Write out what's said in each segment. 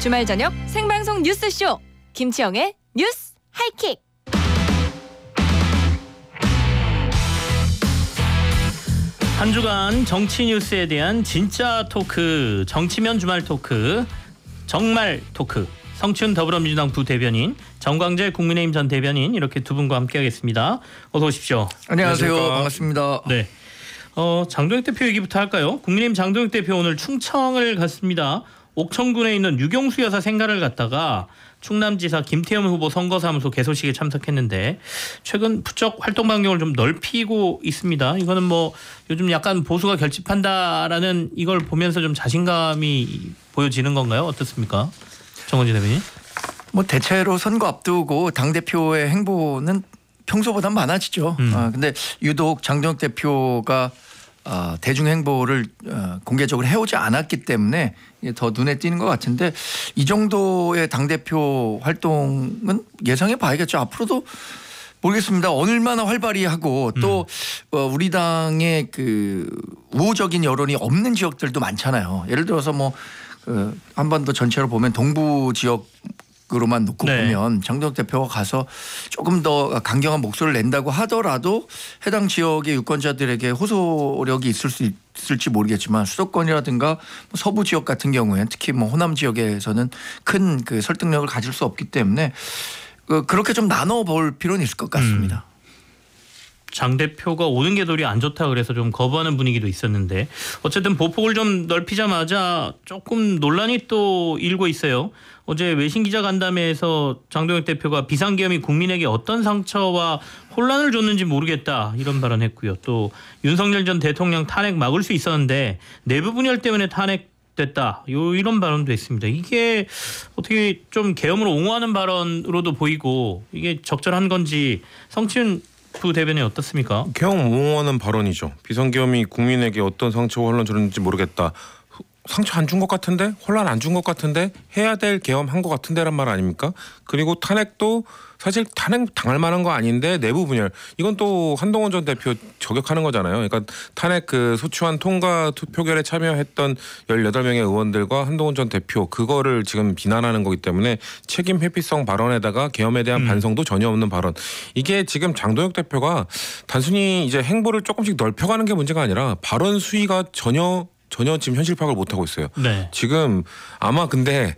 주말 저녁 생방송 뉴스쇼 김치영의 뉴스 하이킥. 한 주간 정치 뉴스에 대한 진짜 토크, 정치면 주말 토크, 정말 토크. 성춘 더불어민주당 부대변인, 정광재 국민의힘 전 대변인 이렇게 두 분과 함께하겠습니다. 어서 오십시오. 안녕하세요. 반갑습니다. 네. 장동혁 대표 얘기부터 할까요? 국민의힘 장동혁 대표 오늘 충청을 갔습니다. 옥천군에 있는 유경수 여사 생가를 갔다가 충남지사 김태흠 후보 선거사무소 개소식에 참석했는데 최근 부쩍 활동 반경을 좀 넓히고 있습니다. 이거는 뭐 요즘 약간 보수가 결집한다라는 이걸 보면서 좀 자신감이 보여지는 건가요? 어떻습니까? 정원지 대변인. 뭐 대체로 선거 앞두고 당 대표의 행보는 평소보다 많아지죠. 근데 유독 장동혁 대표가 대중 행보를 공개적으로 해오지 않았기 때문에 더 눈에 띄는 것 같은데 이 정도의 당 대표 활동은 예상해 봐야겠죠. 앞으로도 모르겠습니다. 얼마나 활발히 하고 또 우리 당의 그 우호적인 여론이 없는 지역들도 많잖아요. 예를 들어서 뭐 한반도 전체로 보면 동부 지역으로만 놓고 보면 장동혁 대표가 가서 조금 더 강경한 목소리를 낸다고 하더라도 해당 지역의 유권자들에게 호소력이 있을지 모르겠지만 수도권이라든가 서부 지역 같은 경우에는 특히 뭐 호남 지역에서는 큰 그 설득력을 가질 수 없기 때문에 그렇게 좀 나눠 볼 필요는 있을 것 같습니다. 장 대표가 오는 게 도리 안 좋다 그래서 좀 거부하는 분위기도 있었는데 어쨌든 보폭을 좀 넓히자마자 조금 논란이 또 일고 있어요. 어제 외신 기자 간담회에서 장동혁 대표가 비상계엄이 국민에게 어떤 상처와 혼란을 줬는지 모르겠다 이런 발언했고요. 또 윤석열 전 대통령 탄핵 막을 수 있었는데 내부 분열 때문에 탄핵됐다. 이런 발언도 했습니다. 이게 어떻게 좀 계엄을 옹호하는 발언으로도 보이고 이게 적절한 건지 성춘 부대변인 어떻습니까? 계엄 옹호하는 발언이죠. 비상계엄이 국민에게 어떤 상처와 혼란 줬는지 모르겠다. 상처 안 준 것 같은데? 혼란 안 준 것 같은데? 해야 될 계엄 한 것 같은데란 말 아닙니까? 그리고 탄핵도 사실 탄핵 당할 만한 거 아닌데 내부 분열. 이건 또 한동훈 전 대표 저격하는 거잖아요. 그러니까 탄핵 그 소추안 통과 표결에 참여했던 18명의 의원들과 한동훈 전 대표 그거를 지금 비난하는 거기 때문에 책임 회피성 발언에다가 계엄에 대한 반성도 전혀 없는 발언. 이게 지금 장동혁 대표가 단순히 이제 행보를 조금씩 넓혀가는 게 문제가 아니라 발언 수위가 전혀 지금 현실 파악을 못하고 있어요. 네. 지금 아마 근데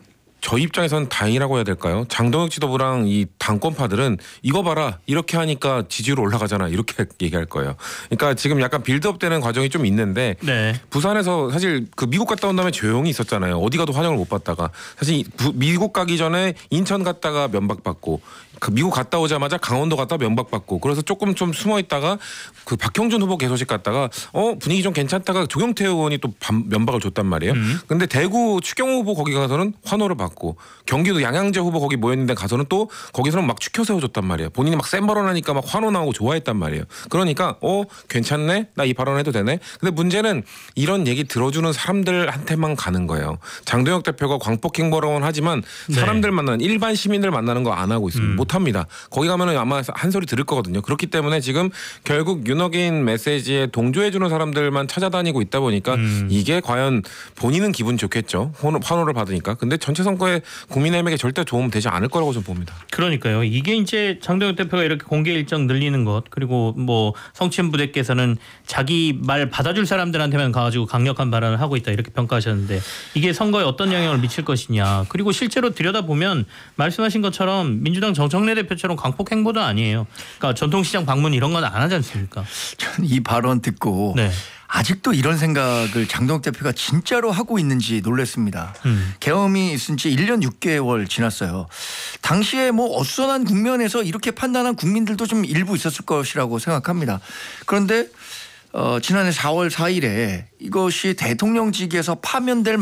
저 입장에서는 다행이라고 해야 될까요? 장동혁 지도부랑 이 당권파들은 이거 봐라 이렇게 하니까 지지율 올라가잖아 이렇게 얘기할 거예요. 그러니까 지금 약간 빌드업 되는 과정이 좀 있는데 부산에서 사실 그 미국 갔다 온 다음에 조용히 있었잖아요. 어디 가도 환영을 못 받다가 사실 미국 가기 전에 인천 갔다가 면박받고 그 미국 갔다 오자마자 강원도 갔다 면박받고 그래서 조금 좀 숨어 있다가 그 박형준 후보 개소식 갔다가 분위기 좀 괜찮다가 조경태 의원이 또 면박을 줬단 말이에요. 근데 대구 추경호 후보 거기 가서는 환호를 받고 경기도 양양재 후보 거기 모였는데 가서는 또 거기서는 막 추켜 세워줬단 말이에요. 본인이 막 센 발언하니까 막 환호 나오고 좋아했단 말이에요. 그러니까 괜찮네? 나 이 발언해도 되네? 근데 문제는 이런 얘기 들어주는 사람들한테만 가는 거예요. 장동혁 대표가 광폭행보라고는 하지만 사람들 만나는 일반 시민들 만나는 거 안 하고 있습니다. 못합니다. 거기 가면은 아마 한 소리 들을 거거든요. 그렇기 때문에 지금 결국 윤핵인 메시지에 동조해주는 사람들만 찾아다니고 있다 보니까 이게 과연 본인은 기분 좋겠죠. 환호를 받으니까. 근데 전체 선거에 국민의힘에게 절대 도움 되지 않을 거라고 좀 봅니다. 그러니까요. 이게 이제 장동혁 대표가 이렇게 공개 일정 늘리는 것 그리고 뭐 성취현 부대께서는 자기 말 받아줄 사람들한테만 가가지고 강력한 발언을 하고 있다 이렇게 평가하셨는데 이게 선거에 어떤 영향을 미칠 것이냐. 그리고 실제로 들여다보면 말씀하신 것처럼 민주당 정청래 대표처럼 광폭 행보도 아니에요. 그러니까 전통시장 방문 이런 건 안 하지 않습니까? 저는 이 발언 듣고 아직도 이런 생각을 장동혁 대표가 진짜로 하고 있는지 놀랐습니다. 계엄이 있은 지 1년 6개월 지났어요. 당시에 뭐 어수선한 국면에서 이렇게 판단한 국민들도 좀 일부 있었을 것이라고 생각합니다. 그런데 지난해 4월 4일에 이것이 대통령직에서 파면될